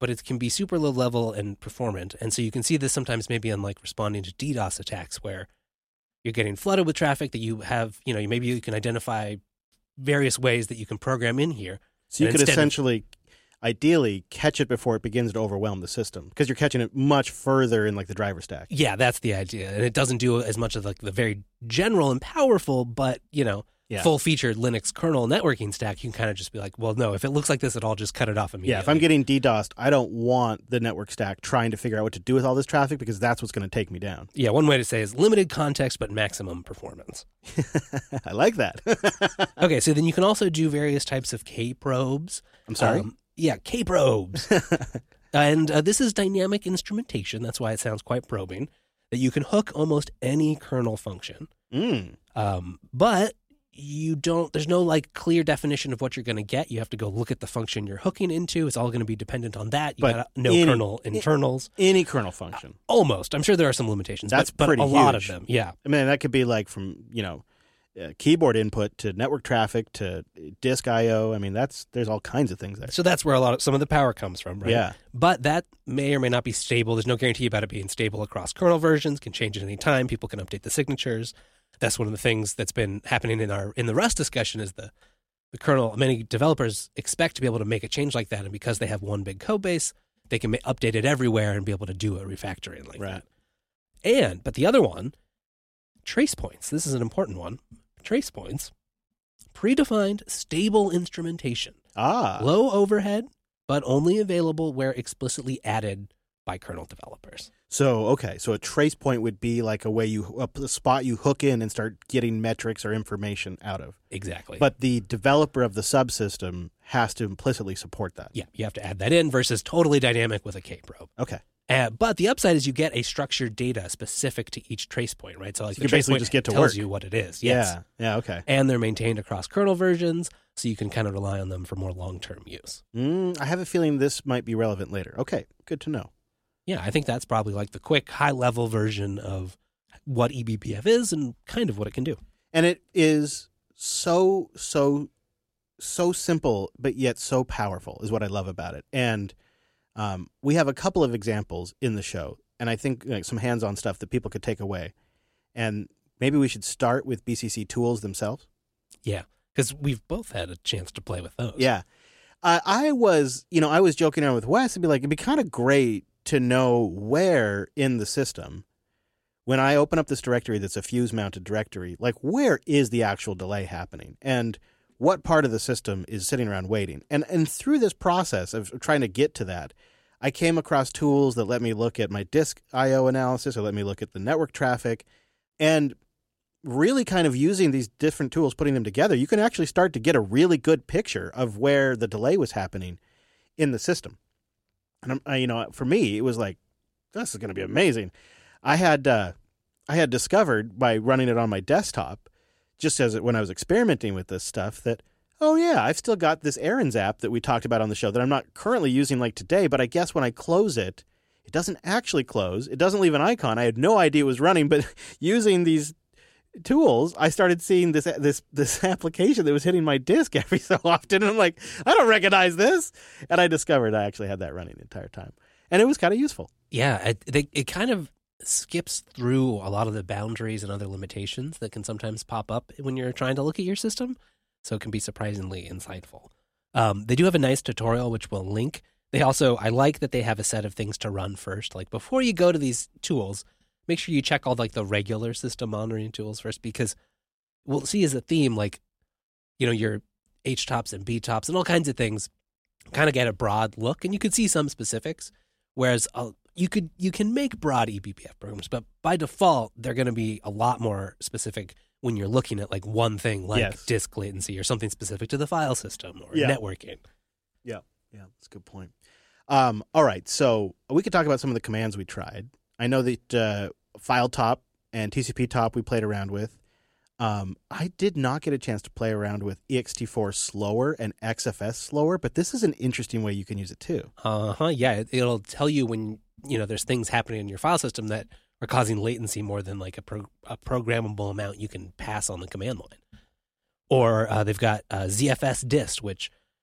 but it can be super low level and performant. And so you can see this sometimes maybe on like responding to DDoS attacks where you're getting flooded with traffic that you have, maybe you can identify various ways that you can program in here. So you could essentially, ideally, catch it before it begins to overwhelm the system because you're catching it much further in like the driver stack. Yeah, that's the idea. And it doesn't do as much of like the very general and powerful, but, full-featured Linux kernel networking stack. You can kind of just be like, well, no, if it looks like this, I'll just cut it off immediately. Yeah, if I'm getting DDoSed, I don't want the network stack trying to figure out what to do with all this traffic because that's what's going to take me down. Yeah, one way to say is limited context, but maximum performance. I like that. Okay, so then you can also do various types of K-probes. I'm sorry? K-probes. And this is dynamic instrumentation. That's why it sounds quite probing, that you can hook almost any kernel function. But there's no like clear definition of what you're going to get. You have to go look at the function you're hooking into. It's all going to be dependent on that. You got no kernel internals. Any kernel function. Almost. I'm sure there are some limitations. That's but pretty a lot of huge. them. Yeah. I mean, that could be like from, keyboard input to network traffic to disk I/O. I mean, there's all kinds of things there. So that's where some of the power comes from, right? Yeah. But that may or may not be stable. There's no guarantee about it being stable across kernel versions. Can change at any time. People can update the signatures. That's one of the things that's been happening in the Rust discussion is the kernel. Many developers expect to be able to make a change like that, and because they have one big code base, they can update it everywhere and be able to do a refactoring like that. But the other one, trace points. This is an important one. Trace points, predefined stable instrumentation. Low overhead, but only available where explicitly added by kernel developers. So a trace point would be like a spot you hook in and start getting metrics or information out of. Exactly. But the developer of the subsystem has to implicitly support that. Yeah, you have to add that in versus totally dynamic with a K-probe. Okay. But the upside is you get a structured data specific to each trace point, right? So like the you trace basically point just get to tells work. you what it is. Yes. Yeah, okay. And they're maintained across kernel versions, so you can kind of rely on them for more long-term use. I have a feeling this might be relevant later. Okay, good to know. Yeah, I think that's probably like the quick, high-level version of what eBPF is and kind of what it can do. And it is so simple, but yet so powerful is what I love about it. And we have a couple of examples in the show, and I think some hands-on stuff that people could take away. And maybe we should start with BCC tools themselves. Yeah, because we've both had a chance to play with those. Yeah. I was joking around with Wes and be like, it'd be kind of great to know where in the system, when I open up this directory that's a fuse-mounted directory, like where is the actual delay happening? And what part of the system is sitting around waiting? And through this process of trying to get to that, I came across tools that let me look at my disk I/O analysis or let me look at the network traffic. And really kind of using these different tools, putting them together, you can actually start to get a really good picture of where the delay was happening in the system. And for me, it was like, this is going to be amazing. I had discovered by running it on my desktop, just when I was experimenting with this stuff, that, oh yeah, I've still got this errands app that we talked about on the show that I'm not currently using like today, but I guess when I close it, it doesn't actually close. It doesn't leave an icon. I had no idea it was running, but using these tools, I started seeing this application that was hitting my disk every so often. And I'm like, I don't recognize this. And I discovered I actually had that running the entire time. And it was kind of useful. Yeah, it kind of skips through a lot of the boundaries and other limitations that can sometimes pop up when you're trying to look at your system. So it can be surprisingly insightful. They do have a nice tutorial, which we'll link. I like that they have a set of things to run first. Like before you go to these tools, make sure you check all like the regular system monitoring tools first, because we'll see as a theme, like, your H-tops and B-tops and all kinds of things kind of get a broad look, and you could see some specifics, whereas you can make broad eBPF programs, but by default, they're going to be a lot more specific when you're looking at like one thing like disk latency or something specific to the file system or networking. Yeah, that's a good point. All right, so we could talk about some of the commands we tried. I know that file top and TCP top we played around with. I did not get a chance to play around with ext4 slower and XFS slower, but this is an interesting way you can use it too. Yeah, it'll tell you when there's things happening in your file system that are causing latency more than like a programmable amount you can pass on the command line. Or they've got ZFS dist, which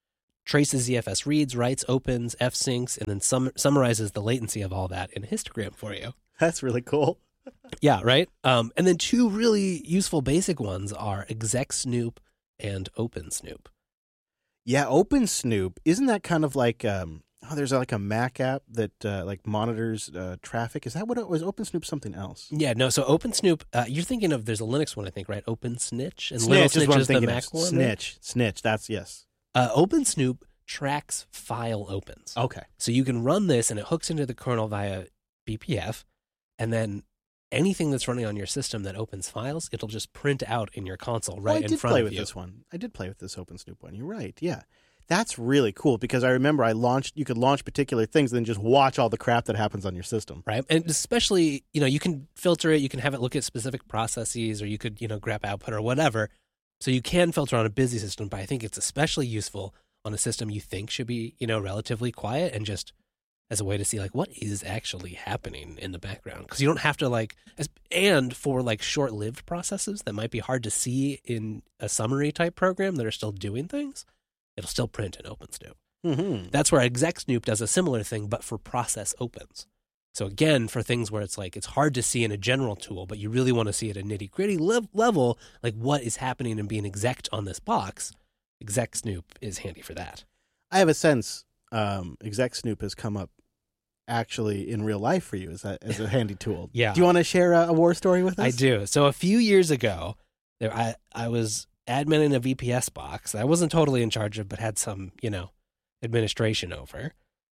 traces ZFS reads, writes, opens, fsyncs, and then summarizes the latency of all that in a histogram for you. That's really cool. Yeah, right? And then two really useful basic ones are exec_snoop and OpenSnoop. Yeah, OpenSnoop, isn't that kind of like there's like a Mac app that like monitors traffic? Is that what it was? OpenSnoop something else? Yeah, no, so OpenSnoop, you're thinking of, there's a Linux one, I think, right? OpenSnitch? And Snitch is what I'm is the thinking Mac of. one? Right? Snitch, that's yes. OpenSnoop tracks file opens. Okay. So you can run this and it hooks into the kernel via BPF, and then anything that's running on your system that opens files, it'll just print out in your console right in front of you. I did play with this one. I did play with this OpenSnoop one. You're right. Yeah. That's really cool because I remember you could launch particular things and then just watch all the crap that happens on your system. Right. And especially, you can filter it, you can have it look at specific processes, or you could, grab output or whatever. So you can filter on a busy system, but I think it's especially useful on a system you think should be, relatively quiet, and just as a way to see like what is actually happening in the background. Because you don't have to and for like short-lived processes that might be hard to see in a summary type program that are still doing things, it'll still print in OpenSnoop. Mm-hmm. That's where exec_snoop does a similar thing, but for process opens. So again, for things where it's like it's hard to see in a general tool, but you really want to see at a nitty-gritty level, like what is happening and being exec'd on this box, exec_snoop is handy for that. I have a sense exec_snoop has come up actually in real life for you as a handy tool. Yeah. Do you want to share a war story with us? I do. So a few years ago, I was adminning a VPS box that I wasn't totally in charge of, but had some, administration over.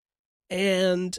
And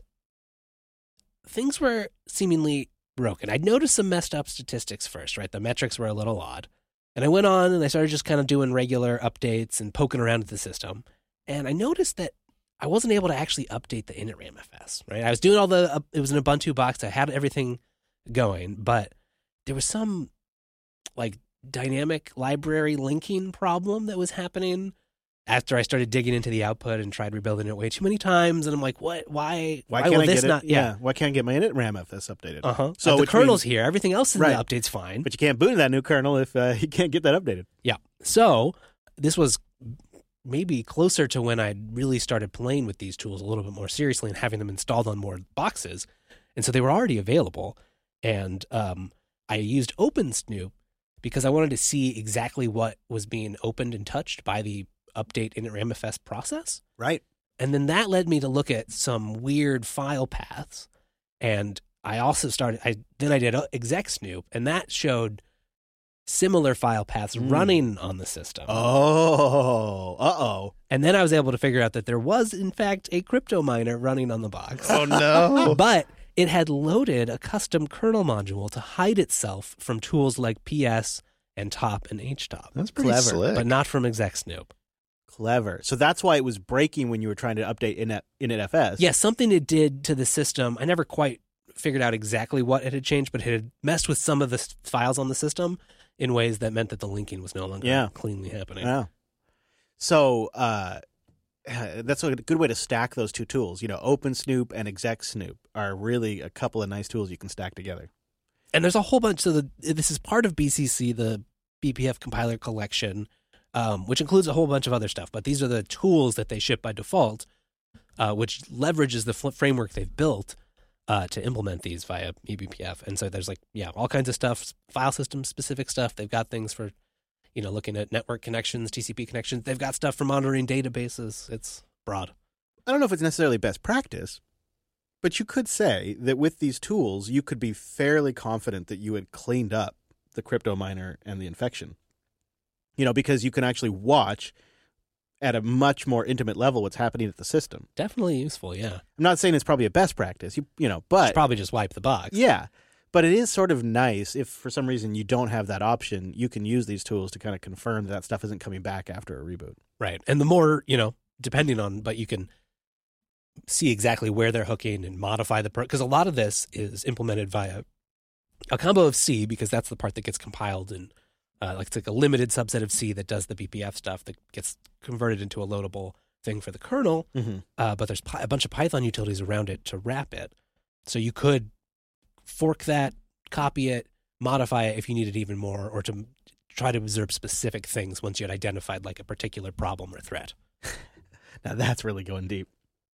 things were seemingly broken. I'd noticed some messed up statistics first, right? The metrics were a little odd. And I went on and I started just kind of doing regular updates and poking around at the system. And I noticed that I wasn't able to actually update the initramfs, right? I was doing it was an Ubuntu box. I had everything going, but there was some like dynamic library linking problem that was happening after I started digging into the output and tried rebuilding it way too many times. And I'm like, what? Why can't will I this get not? it? Yeah. Why can't I get my initramfs updated? Uh-huh. So the kernel's here. Everything else in the update's fine. But you can't boot that new kernel if you can't get that updated. Yeah. So this was maybe closer to when I really started playing with these tools a little bit more seriously and having them installed on more boxes. And so they were already available. And I used OpenSnoop because I wanted to see exactly what was being opened and touched by the update initramfs process. Right. And then that led me to look at some weird file paths. And I also I did exec_snoop, and that showed similar file paths running on the system. Oh. And then I was able to figure out that there was, in fact, a crypto miner running on the box. Oh, no. But it had loaded a custom kernel module to hide itself from tools like PS and Top and HTOP. That's pretty Clever. slick. But not from exec_snoop. Clever. So that's why it was breaking when you were trying to update initfs. Yeah, something it did to the system. I never quite figured out exactly what it had changed, but it had messed with some of the files on the system in ways that meant that the linking was no longer cleanly happening. Yeah. So that's a good way to stack those two tools. OpenSnoop and exec_snoop are really a couple of nice tools you can stack together. And there's a whole bunch. So this is part of BCC, the BPF compiler collection, which includes a whole bunch of other stuff. But these are the tools that they ship by default, which leverages the framework they've built to implement these via eBPF. And so there's all kinds of stuff, file system specific stuff. They've got things for, looking at network connections, TCP connections. They've got stuff for monitoring databases. It's broad. I don't know if it's necessarily best practice, but you could say that with these tools, you could be fairly confident that you had cleaned up the crypto miner and the infection. Because you can actually watch at a much more intimate level what's happening at the system. Definitely useful, yeah. I'm not saying it's probably a best practice, but Just probably just wipe the box. Yeah, but it is sort of nice if for some reason you don't have that option, you can use these tools to kind of confirm that stuff isn't coming back after a reboot. Right. And the more, depending on, but you can see exactly where they're hooking and modify because a lot of this is implemented via a combo of C, because that's the part that gets compiled and it's like a limited subset of C that does the BPF stuff that gets converted into a loadable thing for the kernel. Mm-hmm. But there's a bunch of Python utilities around it to wrap it. So you could fork that, copy it, modify it if you needed even more, or to try to observe specific things once you had identified like a particular problem or threat. Now that's really going deep.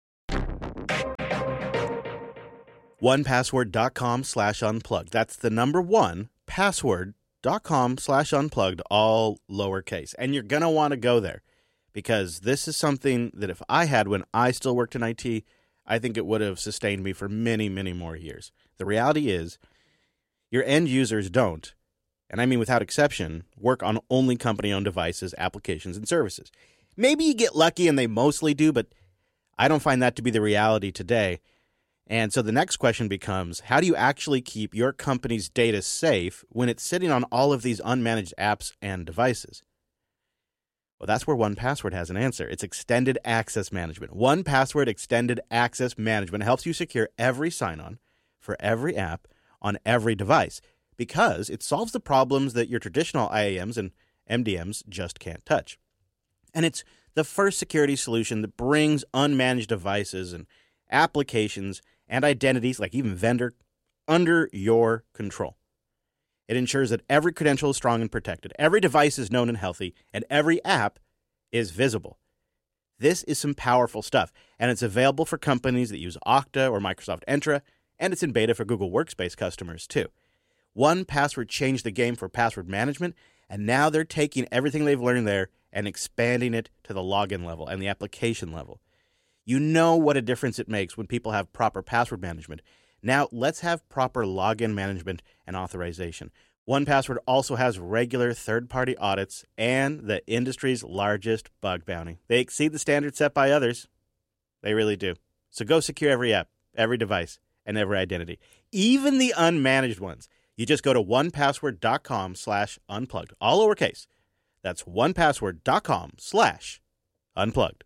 1password.com/unplugged. That's the number 1, password.com/unplugged, all lowercase. And you're going to want to go there because this is something that if I had when I still worked in IT, I think it would have sustained me for many, many more years. The reality is your end users don't, and I mean without exception, work on only company-owned devices, applications, and services. Maybe you get lucky and they mostly do, but I don't find that to be the reality today. And so the next question becomes, how do you actually keep your company's data safe when it's sitting on all of these unmanaged apps and devices? Well, that's where 1Password has an answer. It's Extended Access Management. 1Password Extended Access Management helps you secure every sign-on for every app on every device because it solves the problems that your traditional IAMs and MDMs just can't touch. And it's the first security solution that brings unmanaged devices and applications and identities, like even vendor, under your control. It ensures that every credential is strong and protected, every device is known and healthy, and every app is visible. This is some powerful stuff, and it's available for companies that use Okta or Microsoft Entra, and it's in beta for Google Workspace customers too. 1Password changed the game for password management, and now they're taking everything they've learned there and expanding it to the login level and the application level. You know what a difference it makes when people have proper password management. Now, let's have proper login management and authorization. 1Password also has regular third-party audits and the industry's largest bug bounty. They exceed the standards set by others. They really do. So go secure every app, every device, and every identity, even the unmanaged ones. You just go to 1password.com/unplugged, all lowercase. That's 1password.com/unplugged.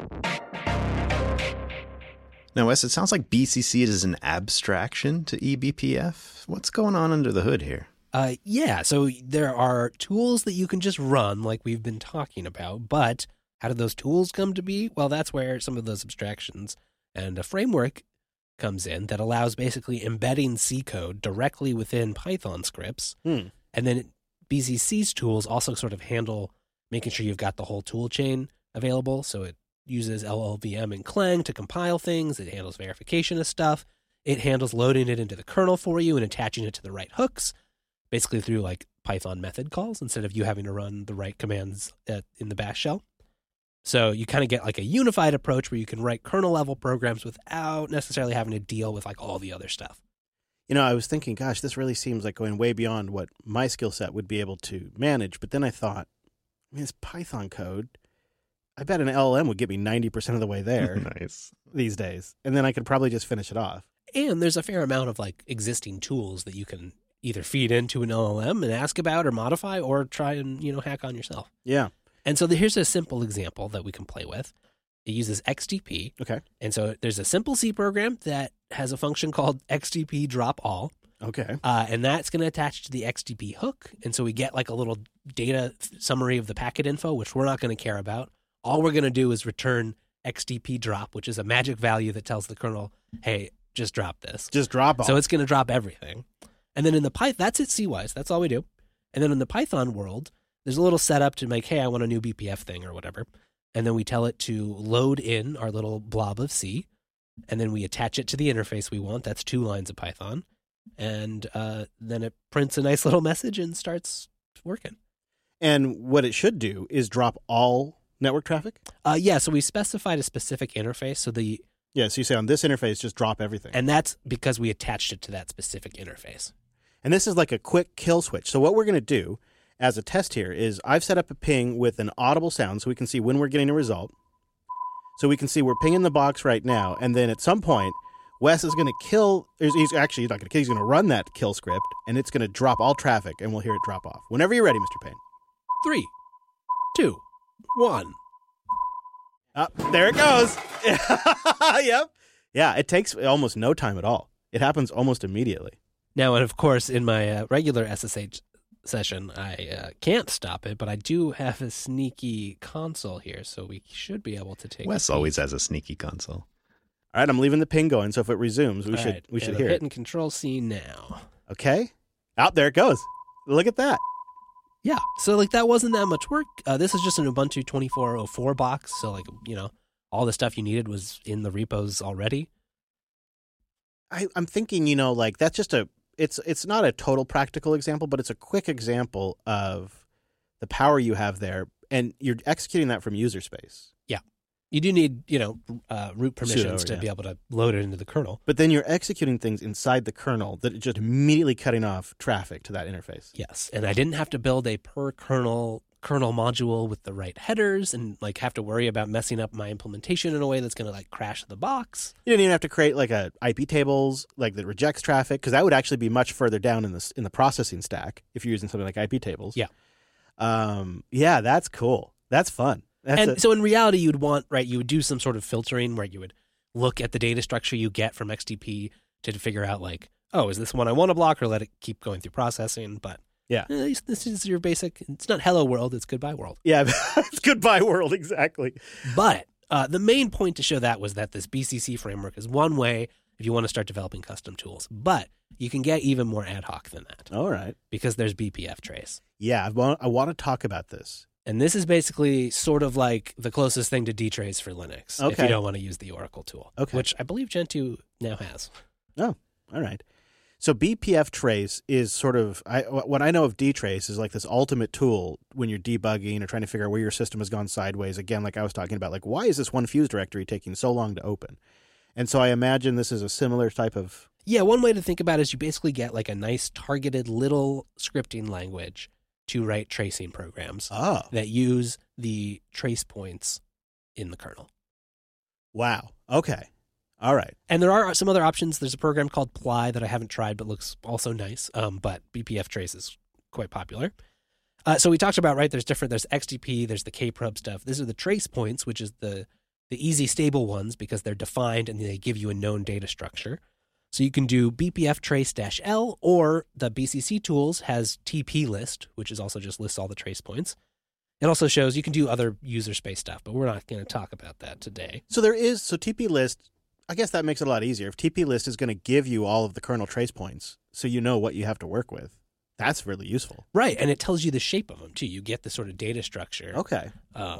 Now, Wes, it sounds like BCC is an abstraction to eBPF. What's going on under the hood here? Yeah, so there are tools that you can just run like we've been talking about, but how did those tools come to be? Well, that's where some of those abstractions and a framework comes in that allows basically embedding C code directly within Python scripts. And then BCC's tools also sort of handle making sure you've got the whole tool chain available. So it uses LLVM and Clang to compile things. It handles verification of stuff. It handles loading it into the kernel for you and attaching it to the right hooks, basically through like Python method calls instead of you having to run the right commands in the bash shell. So you kind of get like a unified approach where you can write kernel level programs without necessarily having to deal with like all the other stuff. You know, I was thinking, gosh, this really seems like going way beyond what my skill set would be able to manage. But then I thought, I mean, it's Python code. I bet an LLM would get me 90% of the way there Nice. these days. And then I could probably just finish it off. And there's a fair amount of like existing tools that you can either feed into an LLM and ask about or modify or try and, hack on yourself. Yeah. And so here's a simple example that we can play with. It uses XDP. Okay. And so there's a simple C program that has a function called XDP drop all. Okay. And that's going to attach to the XDP hook. And so we get like a little data summary of the packet info, which we're not going to care about. All we're going to do is return XDP drop, which is a magic value that tells the kernel, hey, just drop this. Just drop all. So it's going to drop everything. And then in the Python, that's it C-wise. That's all we do. And then in the Python world, there's a little setup to make, hey, I want a new BPF thing or whatever. And then we tell it to load in our little blob of C. And then we attach it to the interface we want. That's 2 lines of Python. And then it prints a nice little message and starts working. And what it should do is drop all network traffic? Yeah, so we specified a specific interface. So so you say on this interface, just drop everything. And that's because we attached it to that specific interface. And this is like a quick kill switch. So what we're going to do as a test here is I've set up a ping with an audible sound so we can see when we're getting a result. So we can see we're pinging the box right now. And then at some point, Wes is going to kill, he's not going to kill, he's going to run that kill script and it's going to drop all traffic and we'll hear it drop off. Whenever you're ready, Mr. Payne. 3, 2, 1. There it goes. Yep. Yeah, it takes almost no time at all. It happens almost immediately. Now, and of course, in my regular SSH session, I can't stop it, but I do have a sneaky console here, so we should be able to take Wes always has a sneaky console. All right, I'm leaving the ping going, so if it resumes, we should hear it. Hitting Control C now. Okay. Out there it goes. Look at that. Yeah, so like that wasn't that much work. This is just an Ubuntu 24.04 box, so like, all the stuff you needed was in the repos already. I'm thinking, like that's just it's not a total practical example, but it's a quick example of the power you have there, and you're executing that from user space. You do need, root permissions to be able to load it into the kernel. But then you're executing things inside the kernel that are just immediately cutting off traffic to that interface. Yes, and I didn't have to build a per kernel module with the right headers and like have to worry about messing up my implementation in a way that's going to like crash the box. You didn't even have to create like a IP tables like that rejects traffic, because that would actually be much further down in the processing stack if you're using something like IP tables. Yeah. Yeah, that's cool. That's fun. So in reality, you would do some sort of filtering where you would look at the data structure you get from XDP to figure out like, oh, is this one I want to block or let it keep going through processing? But this is your basic, it's not hello world, it's goodbye world. Yeah, it's goodbye world, exactly. But the main point to show that was that this BCC framework is one way if you want to start developing custom tools. But you can get even more ad hoc than that. All right. Because there's BPF trace. Yeah, I want to talk about this. And this is basically sort of like the closest thing to dtrace for Linux, if you don't want to use the Oracle tool, which I believe Gentoo now has. Oh, all right. So BPF trace is sort of, what I know of dtrace is like this ultimate tool when you're debugging or trying to figure out where your system has gone sideways. Again, like I was talking about, like why is this one Fuse directory taking so long to open? And so I imagine this is a similar type of... Yeah, one way to think about it is you basically get like a nice targeted little scripting language to write tracing programs that use the trace points in the kernel. Wow. Okay. All right. And there are some other options. There's a program called Ply that I haven't tried but looks also nice. But BPF trace is quite popular. So we talked about, there's XDP, there's the kprub stuff. These are the trace points, which is the easy stable ones because they're defined and they give you a known data structure. So you can do BPF trace-L, or the BCC tools has TP list, which is also just lists all the trace points. It also shows you can do other user space stuff, but we're not going to talk about that today. So TP list, I guess that makes it a lot easier. If TP list is going to give you all of the kernel trace points, so you know what you have to work with, that's really useful. Right, and it tells you the shape of them, too. You get the sort of data structure. Okay. Let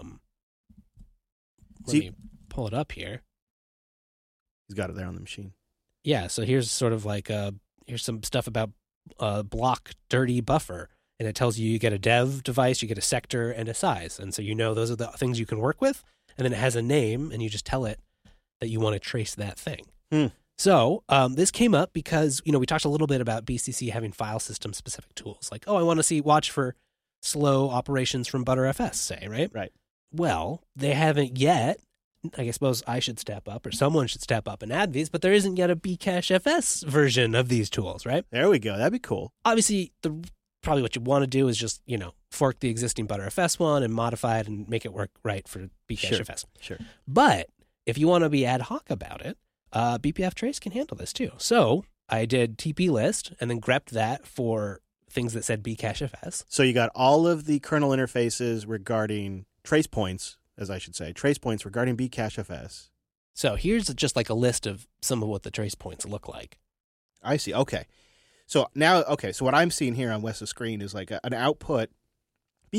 me pull it up here. He's got it there on the machine. Yeah, so here's sort of like here's some stuff about block dirty buffer, and it tells you get a dev device, you get a sector, and a size, and so you know those are the things you can work with, and then it has a name, and you just tell it that you want to trace that thing. So this came up because we talked a little bit about BCC having file system specific tools, like I want to watch for slow operations from Btrfs, say, right? Right. Well, they haven't yet. I suppose I should step up or someone should step up and add these, but there isn't yet a Bcachefs version of these tools, right? There we go. That'd be cool. Obviously, probably what you want to do is just, fork the existing Btrfs one and modify it and make it work right for Bcachefs. Sure. But if you want to be ad hoc about it, BPF trace can handle this too. So I did TP list and then grepped that for things that said Bcachefs. So you got all of the kernel interfaces regarding trace points, as I should say, trace points regarding Bcachefs. So here's just like a list of some of what the trace points look like. I see. Okay. So now, so what I'm seeing here on Wes's screen is like an output, Bcachefs :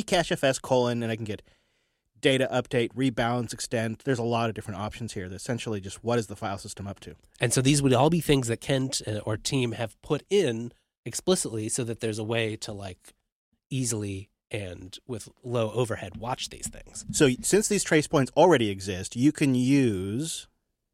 and I can get data update, rebalance, extend. There's a lot of different options here that essentially just what is the file system up to. And so these would all be things that Kent or team have put in explicitly so that there's a way to easily and with low overhead watch these things. So since these trace points already exist, you can use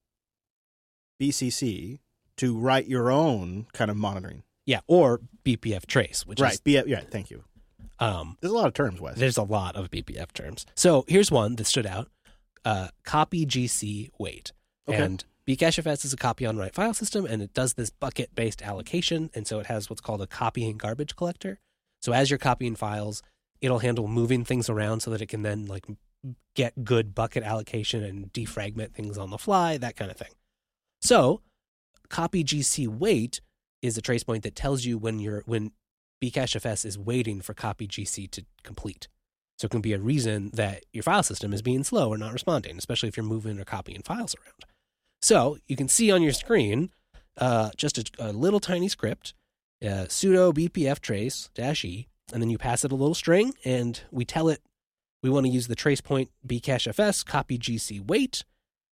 BCC to write your own kind of monitoring. Yeah, or BPF trace, which is... Right, thank you. There's a lot of terms, Wes. There's a lot of BPF terms. So here's one that stood out. Copy GC wait. Okay. And Bcachefs is a copy on write file system, and it does this bucket-based allocation, and so it has what's called a copying garbage collector. So as you're copying files, it'll handle moving things around so that it can then get good bucket allocation and defragment things on the fly, that kind of thing. So copy GC wait is a trace point that tells you when Bcachefs is waiting for copy GC to complete. So it can be a reason that your file system is being slow or not responding, especially if you're moving or copying files around. So you can see on your screen just a little tiny script, sudo bpf trace -e, and then you pass it a little string, and we tell it we want to use the trace point Bcachefs copy GC wait,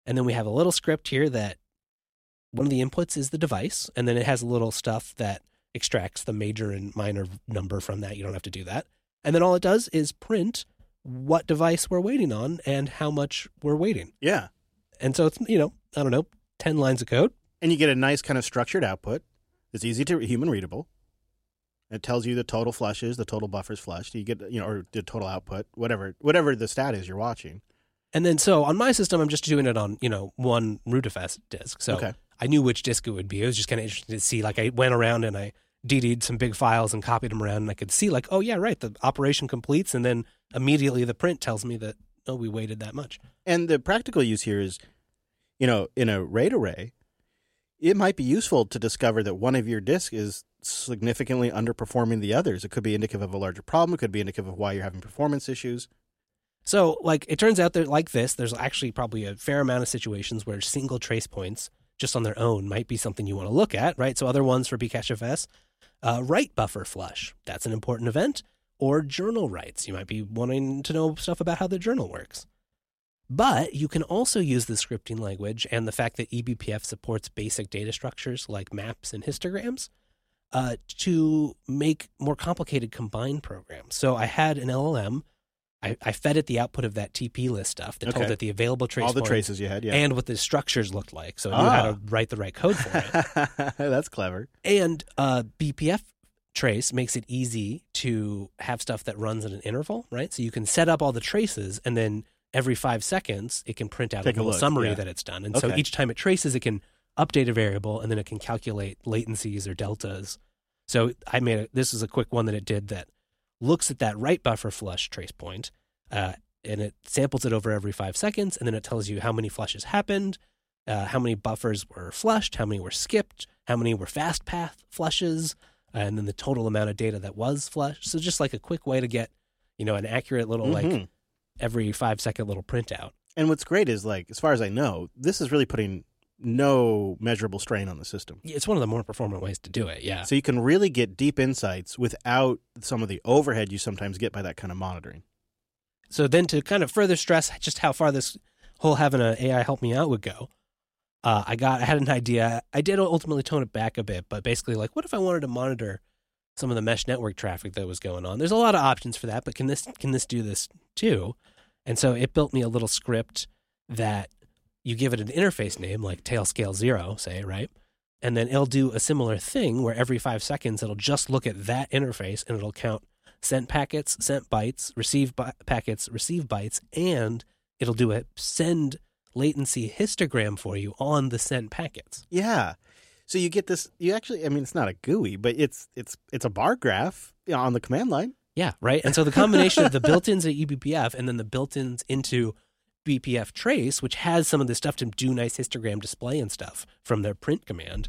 And then we have a little script here that one of the inputs is the device, and then it has a little stuff that extracts the major and minor number from that. You don't have to do that. And then all it does is print what device we're waiting on and how much we're waiting. Yeah. And so it's, I don't know, 10 lines of code. And you get a nice kind of structured output. It's easy to human readable. It tells you the total flushes, the total buffers flushed. You get, or the total output, whatever the stat is you're watching. And then so on my system, I'm just doing it on, one rootfs disk. So Okay. I knew which disk it would be. It was just kind of interesting to see, like I went around and I DD'd some big files and copied them around, and I could see like, oh yeah, right, the operation completes, and then immediately the print tells me that, oh, we waited that much. And the practical use here is, in a RAID array, it might be useful to discover that one of your disks is significantly underperforming the others. It could be indicative of a larger problem. It could be indicative of why you're having performance issues. So like it turns out that like this, there's actually probably a fair amount of situations where single trace points just on their own might be something you want to look at, right? So other ones for BcacheFS, write buffer flush. That's an important event. Or journal writes. You might be wanting to know stuff about how the journal works. But you can also use the scripting language and the fact that eBPF supports basic data structures like maps and histograms to make more complicated combined programs. So I had an LLM. I fed it the output of that TP list stuff that told it the available trace all the points traces you had, yeah, and what the structures looked like. So it knew how to write the right code for it. That's clever. And BPF trace makes it easy to have stuff that runs at an interval, right? So you can set up all the traces, and then every 5 seconds, it can print out a little summary that it's done. And so each time it traces, it can update a variable, and then it can calculate latencies or deltas. So this is a quick one that it did that looks at that write buffer flush trace point, and it samples it over every 5 seconds, and then it tells you how many flushes happened, how many buffers were flushed, how many were skipped, how many were fast path flushes, and then the total amount of data that was flushed. So just like a quick way to get, an accurate little like every 5 second little printout. And what's great is, like, as far as I know, this is really putting no measurable strain on the system. It's one of the more performant ways to do it, yeah. So you can really get deep insights without some of the overhead you sometimes get by that kind of monitoring. So then to kind of further stress just how far this whole having an AI help me out would go, I had an idea. I did ultimately tone it back a bit, but basically like, what if I wanted to monitor some of the mesh network traffic that was going on? There's a lot of options for that, but can this do this too? And so it built me a little script that you give it an interface name like Tailscale 0, say, right? And then it'll do a similar thing where every 5 seconds it'll just look at that interface and it'll count sent packets, sent bytes, received packets, received bytes, and it'll do a send latency histogram for you on the sent packets. Yeah. So you get this, it's not a GUI, but it's a bar graph on the command line. Yeah, right. And so the combination of the built-ins at eBPF and then the built-ins into BPF trace, which has some of this stuff to do nice histogram display and stuff from their print command.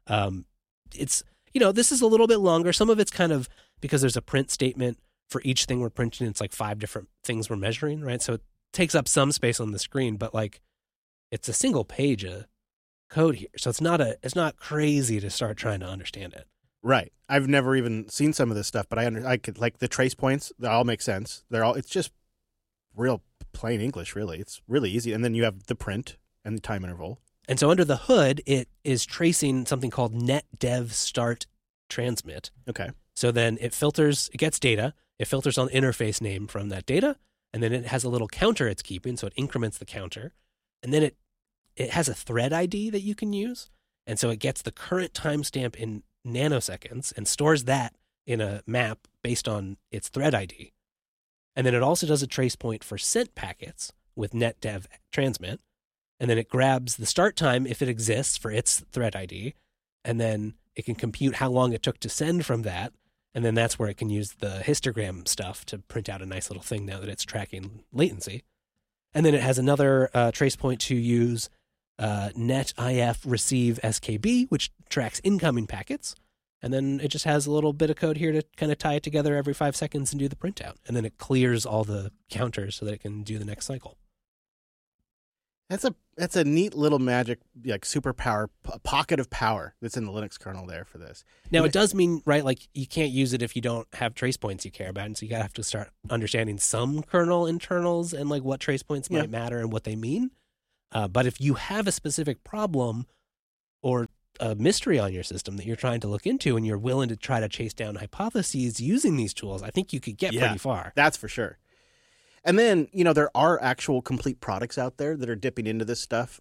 It's, this is a little bit longer. Some of it's kind of because there's a print statement for each thing we're printing. It's like 5 different things we're measuring, right? So it takes up some space on the screen, but like it's a single page of code here. So it's not crazy to start trying to understand it. Right. I've never even seen some of this stuff, but I could, like, the trace points, they all make sense. It's just real plain English, really. It's really easy. And then you have the print and the time interval. And so under the hood, it is tracing something called netdev start transmit. Okay. So then it gets data, it filters on the interface name from that data, and then it has a little counter it's keeping, so it increments the counter. And then it has a thread ID that you can use. And so it gets the current timestamp in nanoseconds and stores that in a map based on its thread ID. And then it also does a trace point for sent packets with netdev transmit. And then it grabs the start time, if it exists, for its thread ID. And then it can compute how long it took to send from that. And then that's where it can use the histogram stuff to print out a nice little thing now that it's tracking latency. And then it has another trace point to use netif receive skb, which tracks incoming packets. And then it just has a little bit of code here to kind of tie it together every 5 seconds and do the printout. And then it clears all the counters so that it can do the next cycle. That's a neat little magic, like, superpower, pocket of power that's in the Linux kernel there for this. Now, it does mean, right, like, you can't use it if you don't have trace points you care about. And so you got to have to start understanding some kernel internals and, like, what trace points might matter and what they mean. But if you have a specific problem or a mystery on your system that you're trying to look into and you're willing to try to chase down hypotheses using these tools, I think you could get pretty far. That's for sure. And then, there are actual complete products out there that are dipping into this stuff.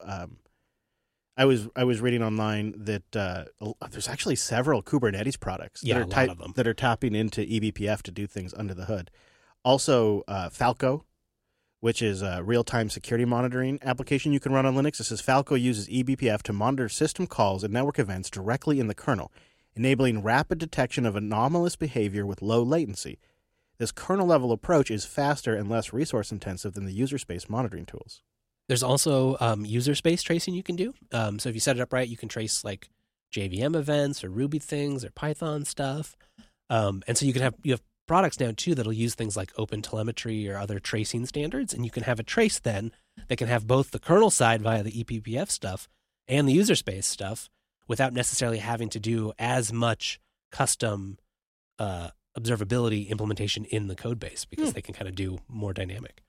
I was reading online that there's actually several Kubernetes products a lot of them that are tapping into eBPF to do things under the hood. Also, Falco, which is a real-time security monitoring application you can run on Linux. It says Falco uses eBPF to monitor system calls and network events directly in the kernel, enabling rapid detection of anomalous behavior with low latency. This kernel-level approach is faster and less resource-intensive than the user space monitoring tools. There's also user space tracing you can do. So if you set it up right, you can trace like JVM events or Ruby things or Python stuff. And so you have products now too that'll use things like OpenTelemetry or other tracing standards, and you can have a trace then that can have both the kernel side via the eBPF stuff and the user space stuff without necessarily having to do as much custom observability implementation in the code base because they can kind of do more dynamic.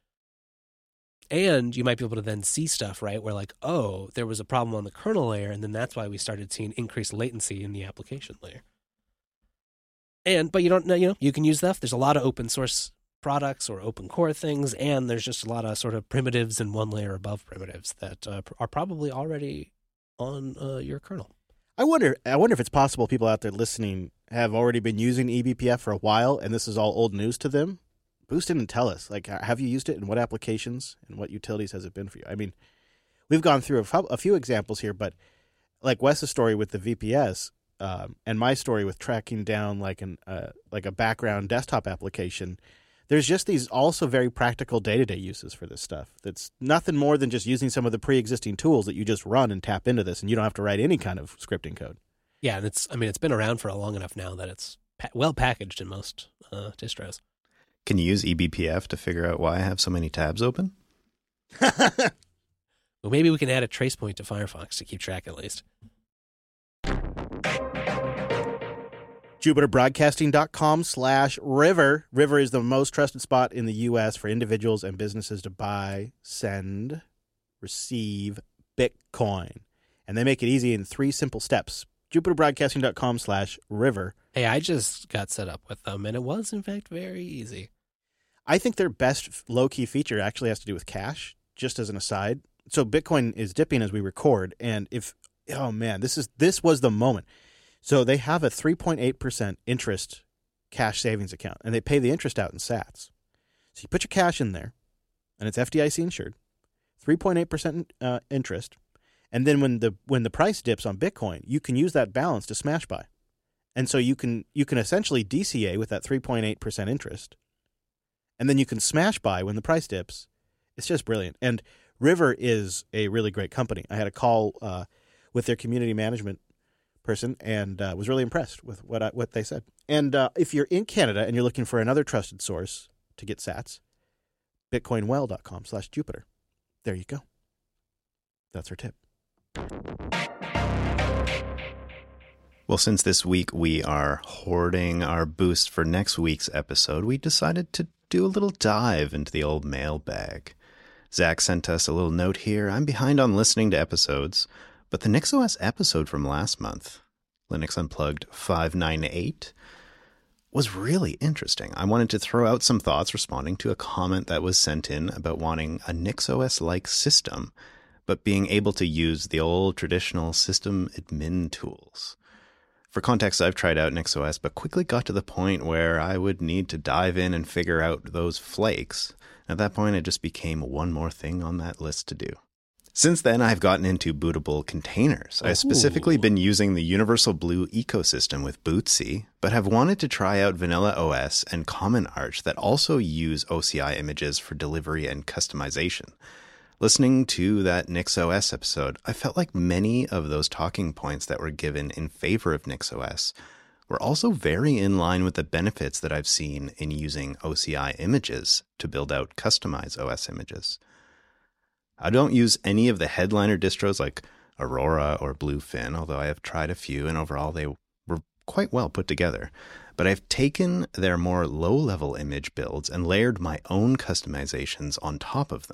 And you might be able to then see stuff, right, where like, oh, there was a problem on the kernel layer, and then that's why we started seeing increased latency in the application layer. But you don't know, you can use that. There's a lot of open source products or open core things, and there's just a lot of sort of primitives and one layer above primitives that are probably already on your kernel. I wonder if it's possible people out there listening have already been using eBPF for a while, and this is all old news to them. Boost in and tell us, like, have you used it, and what applications and what utilities has it been for you? I mean, we've gone through a few examples here, but like Wes's story with the VPS. And my story with tracking down like a background desktop application, there's just these also very practical day-to-day uses for this stuff. That's nothing more than just using some of the pre-existing tools that you just run and tap into this, and you don't have to write any kind of scripting code. Yeah, and it's been around for long enough now that it's well packaged in most distros. Can you use eBPF to figure out why I have so many tabs open? Well, maybe we can add a trace point to Firefox to keep track at least. JupiterBroadcasting.com/River. River is the most trusted spot in the U.S. for individuals and businesses to buy, send, receive Bitcoin. And they make it easy in 3 simple steps. JupiterBroadcasting.com/River. Hey, I just got set up with them, and it was, in fact, very easy. I think their best low-key feature actually has to do with cash, just as an aside. So Bitcoin is dipping as we record, and this was the moment. So they have a 3.8% interest cash savings account, and they pay the interest out in sats. So you put your cash in there, and it's FDIC insured, 3.8% interest, and then when the price dips on Bitcoin, you can use that balance to smash buy, and so you can essentially DCA with that 3.8% interest, and then you can smash buy when the price dips. It's just brilliant, and River is a really great company. I had a call with their community management person and was really impressed with what they said. And if you're in Canada and you're looking for another trusted source to get sats, bitcoinwell.com/Jupiter. There you go. That's our tip. Well, since this week we are hoarding our boost for next week's episode, we decided to do a little dive into the old mailbag. Zach sent us a little note here. I'm behind on listening to episodes, but the NixOS episode from last month, Linux Unplugged 598, was really interesting. I wanted to throw out some thoughts responding to a comment that was sent in about wanting a NixOS-like system, but being able to use the old traditional system admin tools. For context, I've tried out NixOS, but quickly got to the point where I would need to dive in and figure out those flakes. At that point, it just became one more thing on that list to do. Since then, I've gotten into bootable containers. I've specifically been using the Universal Blue ecosystem with Bootsy, but have wanted to try out Vanilla OS and Common Arch that also use OCI images for delivery and customization. Listening to that NixOS episode, I felt like many of those talking points that were given in favor of NixOS were also very in line with the benefits that I've seen in using OCI images to build out customized OS images. I don't use any of the headliner distros like Aurora or Bluefin, although I have tried a few and overall they were quite well put together. But I've taken their more low-level image builds and layered my own customizations on top of them.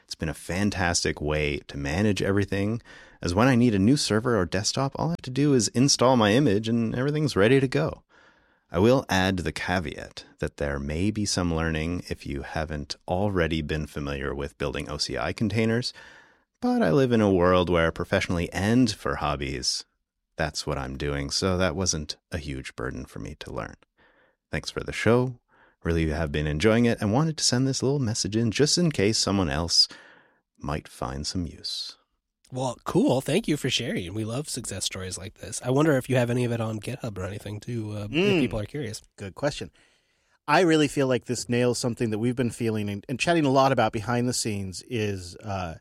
It's been a fantastic way to manage everything, as when I need a new server or desktop, all I have to do is install my image and everything's ready to go. I will add the caveat that there may be some learning if you haven't already been familiar with building OCI containers, but I live in a world where professionally and for hobbies, that's what I'm doing, so that wasn't a huge burden for me to learn. Thanks for the show. Really have been enjoying it and wanted to send this little message in just in case someone else might find some use. Well, cool. Thank you for sharing. We love success stories like this. I wonder if you have any of it on GitHub or anything, too, if people are curious. Good question. I really feel like this nails something that we've been feeling and chatting a lot about behind the scenes is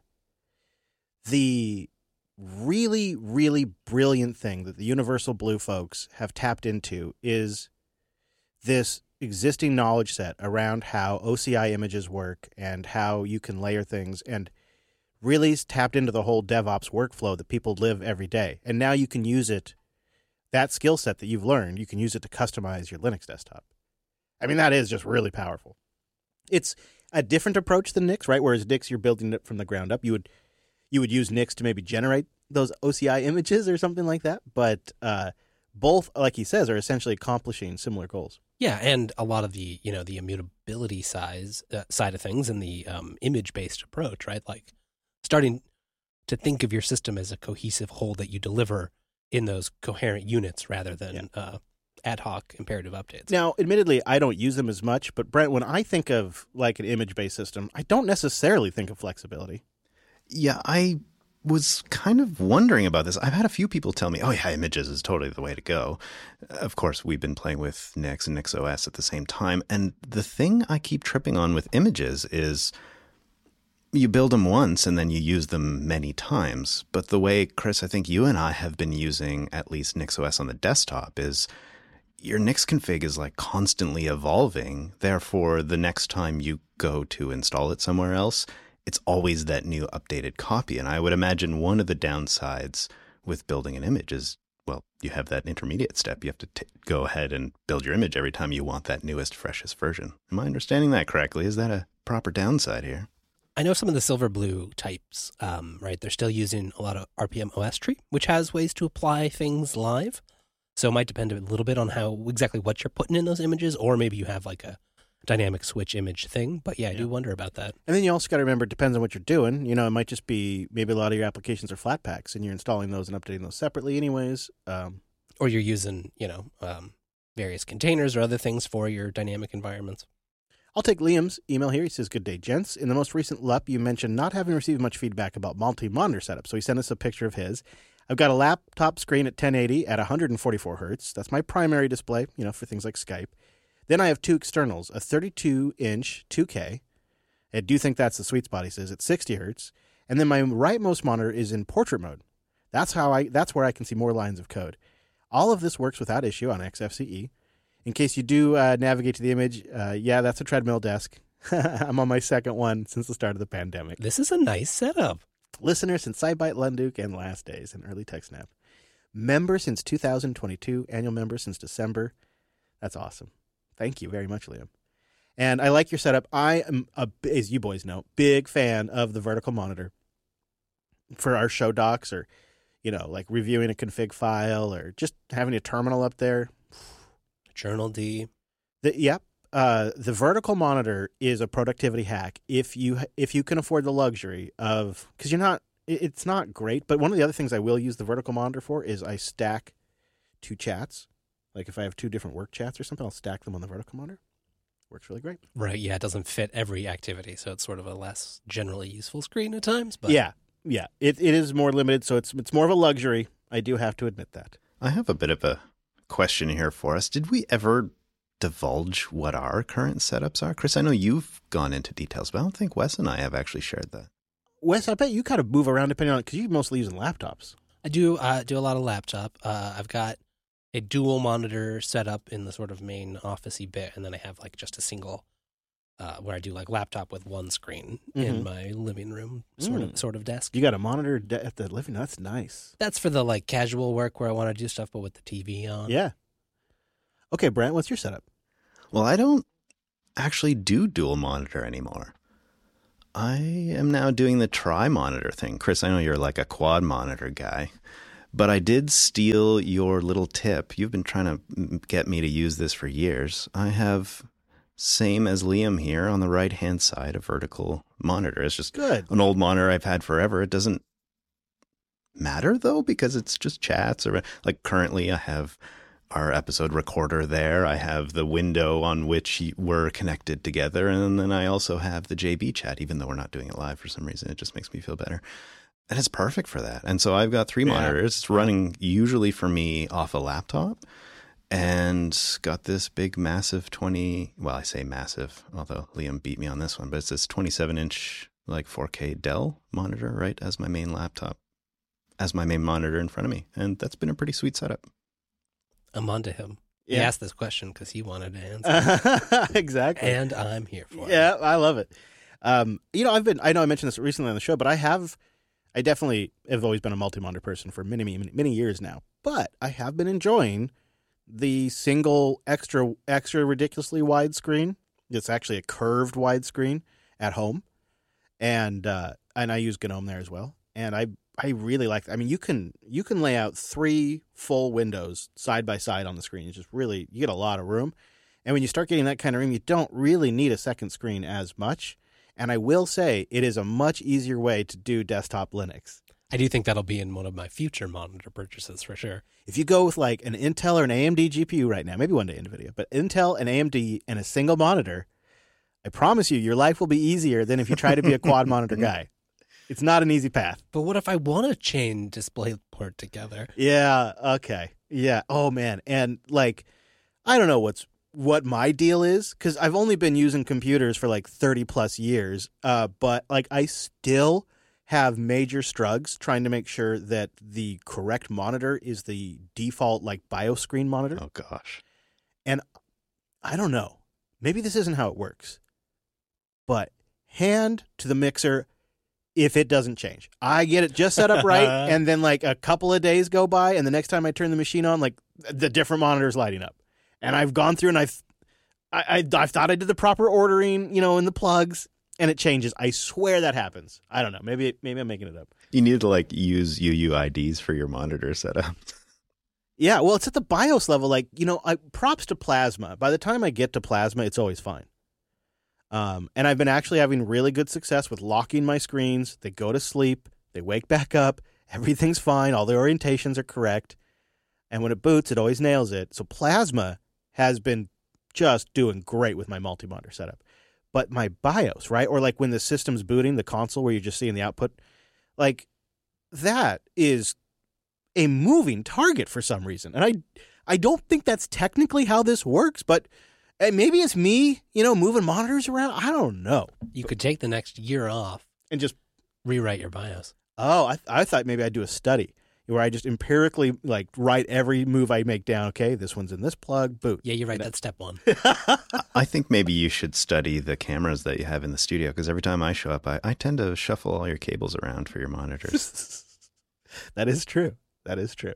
the really, really brilliant thing that the Universal Blue folks have tapped into is this existing knowledge set around how OCI images work and how you can layer things, and really tapped into the whole DevOps workflow that people live every day. And now you can use it, that skill set that you've learned, you can use it to customize your Linux desktop. I mean, that is just really powerful. It's a different approach than Nix, right? Whereas Nix, you're building it from the ground up. You would use Nix to maybe generate those OCI images or something like that. But both, like he says, are essentially accomplishing similar goals. Yeah, and a lot of the the immutability side of things and the image-based approach, right? Like starting to think of your system as a cohesive whole that you deliver in those coherent units rather than ad hoc imperative updates. Now, admittedly, I don't use them as much, but Brent, when I think of like an image-based system, I don't necessarily think of flexibility. Yeah, I was kind of wondering about this. I've had a few people tell me, oh yeah, images is totally the way to go. Of course, we've been playing with Nix and NixOS at the same time. And the thing I keep tripping on with images is you build them once and then you use them many times. But the way, Chris, I think you and I have been using at least NixOS on the desktop is your Nix config is like constantly evolving. Therefore, the next time you go to install it somewhere else, it's always that new updated copy. And I would imagine one of the downsides with building an image is, well, you have that intermediate step. You have to go ahead and build your image every time you want that newest, freshest version. Am I understanding that correctly? Is that a proper downside here? I know some of the Silverblue types, right? They're still using a lot of RPM OS tree, which has ways to apply things live. So it might depend a little bit on how exactly what you're putting in those images, or maybe you have like a dynamic switch image thing. But yeah, I do wonder about that. And then you also got to remember, it depends on what you're doing. You know, it might just be maybe a lot of your applications are Flatpaks and you're installing those and updating those separately anyways. Or you're using, various containers or other things for your dynamic environments. I'll take Liam's email here. He says, good day, gents. In the most recent LUP, you mentioned not having received much feedback about multi-monitor setup. So he sent us a picture of his. I've got a laptop screen at 1080 at 144 hertz. That's my primary display, for things like Skype. Then I have two externals, a 32-inch 2K. I do think that's the sweet spot, he says, at 60 hertz. And then my rightmost monitor is in portrait mode. That's where I can see more lines of code. All of this works without issue on XFCE. In case you do navigate to the image, that's a treadmill desk. I'm on my second one since the start of the pandemic. This is a nice setup. Listener since SciByte Lunduk and Last Days and early TechSnap. Member since 2022. Annual member since December. That's awesome. Thank you very much, Liam. And I like your setup. I am, as you boys know, big fan of the vertical monitor for our show docs or, like reviewing a config file or just having a terminal up there. Journal D. The vertical monitor is a productivity hack if you can afford the luxury of, because it's not great, but one of the other things I will use the vertical monitor for is I stack two chats. Like if I have two different work chats or something, I'll stack them on the vertical monitor. Works really great. Right, yeah, it doesn't fit every activity, so it's sort of a less generally useful screen at times. But Yeah, it is more limited, so it's more of a luxury. I do have to admit that. I have a bit of a question here for us. Did we ever divulge what our current setups are? Chris, I know you've gone into details, but I don't think Wes and I have actually shared that. Wes, I bet you kind of move around depending on it, because you mostly using laptops. I do a lot of laptop. I've got a dual monitor setup in the sort of main office-y bit, and then I have like just a single where I do like laptop with one screen in my living room sort of desk. You got a monitor at the living room? That's nice. That's for the like casual work where I want to do stuff, but with the TV on. Yeah. Okay, Brent, what's your setup? Well, I don't actually do dual monitor anymore. I am now doing the tri-monitor thing. Chris, I know you're like a quad monitor guy, but I did steal your little tip. You've been trying to get me to use this for years. I have, same as Liam here, on the right-hand side, a vertical monitor. It's just Good. an old monitor I've had forever. It doesn't matter, though, because it's just chats. Or like currently I have our episode recorder there. I have the window on which we're connected together. And then I also have the JB chat, even though we're not doing it live for some reason. It just makes me feel better. And it's perfect for that. And so I've got 3 monitors. It's running usually for me off a laptop, and got this big, massive I say massive, although Liam beat me on this one, but it's this 27-inch like 4K Dell monitor, right, as my main laptop, as my main monitor in front of me. And that's been a pretty sweet setup. I'm onto him. He Yeah. asked this question because he wanted to answer. Exactly. And I'm here for it. Yeah, I love it. You know, I know I mentioned this recently on the show, but I definitely have always been a multi-monitor person for many years now. But I have been enjoying the single extra ridiculously wide screen. It's actually a curved widescreen at home, and I use GNOME there as well. And I really like. I mean, you can lay out 3 full windows side by side on the screen. It's just really, you get a lot of room. And when you start getting that kind of room, you don't really need a second screen as much. And I will say, it is a much easier way to do desktop Linux. I do think that'll be in one of my future monitor purchases for sure. If you go with like an Intel or an AMD GPU right now, maybe one day NVIDIA, but Intel and AMD and a single monitor, I promise you, your life will be easier than if you try to be a quad monitor guy. It's not an easy path. But what if I want to chain DisplayPort together? Yeah. Okay. Yeah. Oh man. And like, I don't know what my deal is, because I've only been using computers for like 30 plus years. But like, I still have major struggles trying to make sure that the correct monitor is the default like BIOS screen monitor. Oh, gosh. And I don't know. Maybe this isn't how it works. But hand to the mixer if it doesn't change. I get it just set up right, and then like a couple of days go by, and the next time I turn the machine on, like the different monitor is lighting up. And I've gone through and I thought I did the proper ordering, in the plugs, and it changes. I swear that happens. I don't know. Maybe I'm making it up. You need to like use UUIDs for your monitor setup. Yeah, well, it's at the BIOS level. Like, props to Plasma. By the time I get to Plasma, it's always fine. And I've been actually having really good success with locking my screens. They go to sleep. They wake back up. Everything's fine. All the orientations are correct. And when it boots, it always nails it. So Plasma has been just doing great with my multi-monitor setup. But my BIOS, right? Or like when the system's booting, the console where you're just seeing the output, like that is a moving target for some reason. And I don't think that's technically how this works, but maybe it's me, moving monitors around. I don't know. You could take the next year off And just, rewrite your BIOS. I thought maybe I'd do a study where I just empirically like write every move I make down. Okay, this one's in this plug, boot. Yeah, you're right. That's step 1. I think maybe you should study the cameras that you have in the studio, because every time I show up, I tend to shuffle all your cables around for your monitors. That is true. That is true.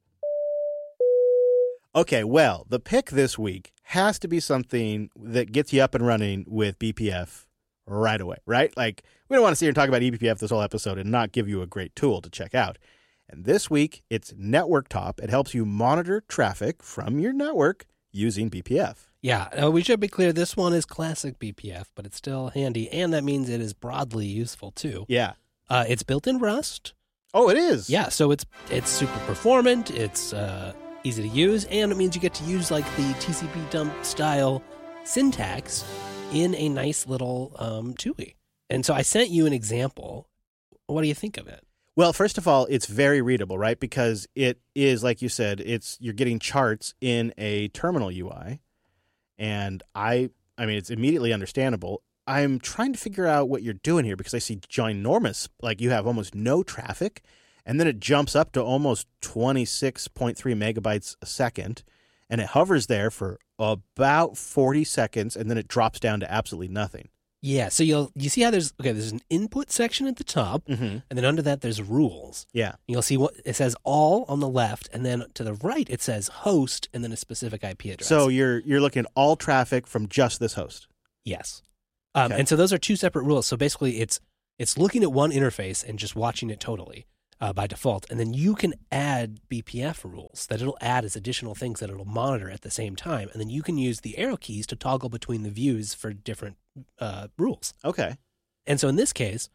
Okay, well, the pick this week has to be something that gets you up and running with BPF right away, right? Like, we don't want to sit here and talk about eBPF this whole episode and not give you a great tool to check out. And this week, it's Network Top. It helps you monitor traffic from your network using BPF. Yeah, we should be clear. This one is classic BPF, but it's still handy, and that means it is broadly useful too. Yeah. It's built in Rust. Oh, it is? Yeah, so it's super performant. It's easy to use, and it means you get to use like the TCP dump style syntax in a nice little TUI. And so I sent you an example. What do you think of it? Well, first of all, it's very readable, right? Because it is, like you said, you're getting charts in a terminal UI. And I mean, it's immediately understandable. I'm trying to figure out what you're doing here because I see ginormous, like you have almost no traffic, and then it jumps up to almost 26.3 megabytes a second, and it hovers there for about 40 seconds, and then it drops down to absolutely nothing. Yeah, so you see how there's an input section at the top, and then under that there's rules. Yeah. You'll see what it says all on the left, and then to the right it says host, and then a specific IP address. So you're looking at all traffic from just this host. Yes. Okay. And so those are two separate rules. So basically, it's looking at one interface and just watching it totally by default. And then you can add BPF rules that it'll add as additional things that it'll monitor at the same time. And then you can use the arrow keys to toggle between the views for different rules. Okay. And so in this case,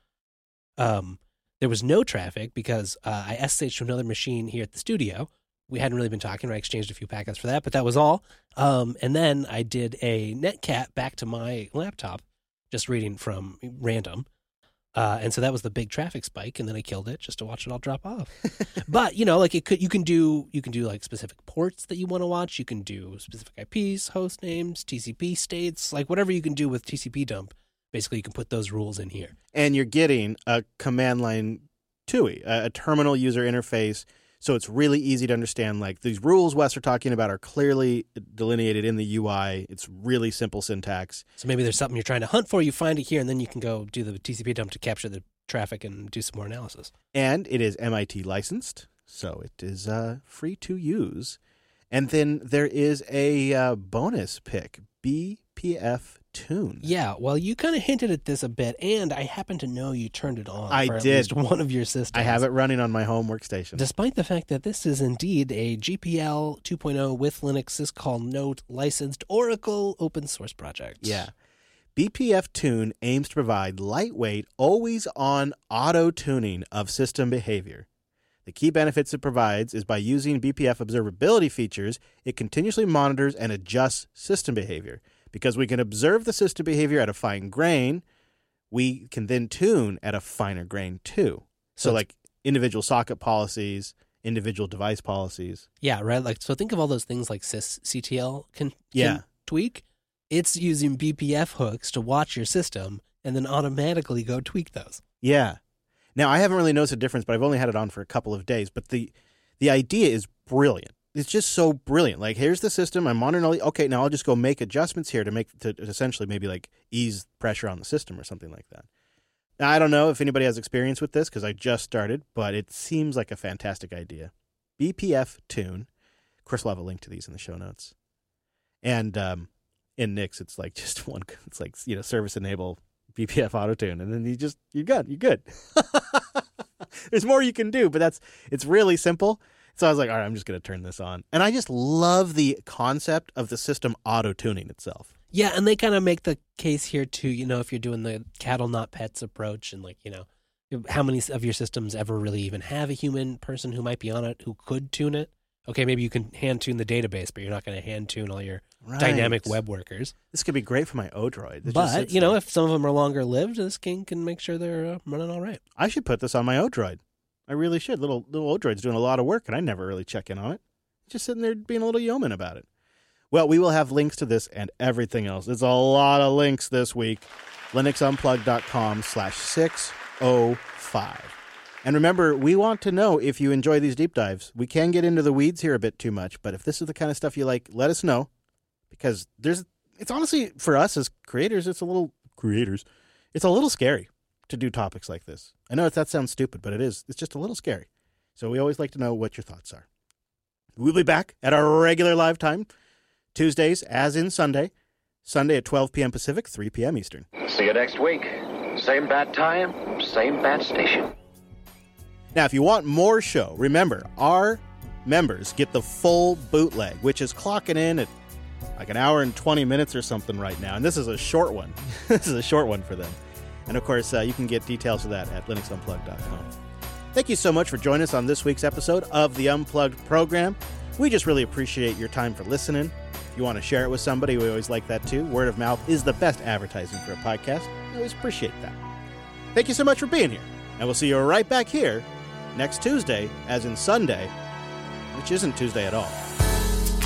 there was no traffic because I SSH'd to another machine here at the studio. We hadn't really been talking. I exchanged a few packets for that, but that was all. And then I did a netcat back to my laptop, just reading from random. And so that was the big traffic spike, and then I killed it just to watch it all drop off. But like you can do like specific ports that you want to watch. You can do specific IPs, host names, TCP states, like whatever you can do with TCP dump. Basically, you can put those rules in here. And you're getting a command line TUI, a terminal user interface. So it's really easy to understand. Like these rules Wes are talking about are clearly delineated in the UI. It's really simple syntax. So maybe there's something you're trying to hunt for. You find it here, and then you can go do the TCP dump to capture the traffic and do some more analysis. And it is MIT licensed, so it is free to use. And then there is a bonus pick, BPF Tune. Yeah, well, you kind of hinted at this a bit, and I happen to know you turned it on I for did. At least one of your systems. I have it running on my home workstation. Despite the fact that this is indeed a GPL 2.0 with Linux syscall Note licensed Oracle open source project. Yeah. BPF Tune aims to provide lightweight, always-on auto-tuning of system behavior. The key benefits it provides is by using BPF observability features, it continuously monitors and adjusts system behavior. Because we can observe the system behavior at a fine grain, we can then tune at a finer grain too. So like individual socket policies, individual device policies. Yeah, right. Like, so think of all those things like sysctl can tweak. It's using BPF hooks to watch your system and then automatically go tweak those. Yeah. Now, I haven't really noticed a difference, but I've only had it on for a couple of days. But the idea is brilliant. It's just so brilliant. Like, here's the system. I'm monitoring all the... Okay, now I'll just go make adjustments here to essentially maybe like ease pressure on the system or something like that. Now, I don't know if anybody has experience with this because I just started, but it seems like a fantastic idea. BPF Tune. Of course, we'll have a link to these in the show notes. And in Nix, it's like just one... It's like, service enable BPF auto tune, and then you're good. There's more you can do, but it's really simple. So I was like, all right, I'm just going to turn this on. And I just love the concept of the system auto-tuning itself. Yeah, and they kind of make the case here too, if you're doing the cattle not pets approach and how many of your systems ever really even have a human person who might be on it who could tune it? Okay, maybe you can hand tune the database, but you're not going to hand tune all your dynamic web workers. This could be great for my Odroid. But, if some of them are longer lived, this can make sure they're running all right. I should put this on my Odroid. I really should. Little Odroid's doing a lot of work, and I never really check in on it. Just sitting there being a little yeoman about it. Well, we will have links to this and everything else. There's a lot of links this week. linuxunplugged.com/605. And remember, we want to know if you enjoy these deep dives. We can get into the weeds here a bit too much, but if this is the kind of stuff you like, let us know. Because it's honestly, for us as creators, it's a little scary to do topics like this. I know that sounds stupid, but it is. It's just a little scary. So we always like to know what your thoughts are. We'll be back at our regular live time, Tuesdays as in Sunday. Sunday at 12 p.m. Pacific, 3 p.m. Eastern. See you next week. Same bad time, same bad station. Now, if you want more show, remember, our members get the full bootleg, which is clocking in at like an hour and 20 minutes or something right now. And this is a short one. This is a short one for them. And, of course, you can get details of that at linuxunplugged.com. Thank you so much for joining us on this week's episode of the Unplugged program. We just really appreciate your time for listening. If you want to share it with somebody, we always like that, too. Word of mouth is the best advertising for a podcast. I always appreciate that. Thank you so much for being here. And we'll see you right back here next Tuesday, as in Sunday, which isn't Tuesday at all.